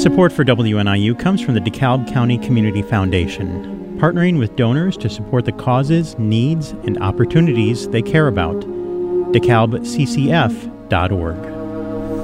Support for WNIU comes from the DeKalb County Community Foundation, partnering with donors to support the causes, needs, and opportunities they care about. DeKalbCCF.org.